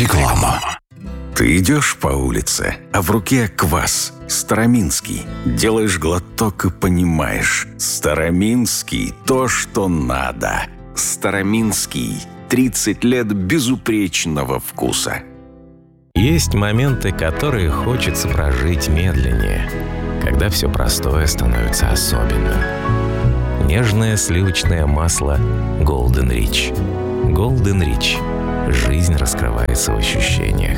Реклама. Ты идешь по улице, а в руке квас Староминский. Делаешь глоток и понимаешь: Староминский – то, что надо. Староминский – 30 лет безупречного вкуса. Есть моменты, которые хочется прожить медленнее, когда все простое становится особенным. Нежное сливочное масло Golden Rich. Golden Rich. Жизнь раскрывается в ощущениях.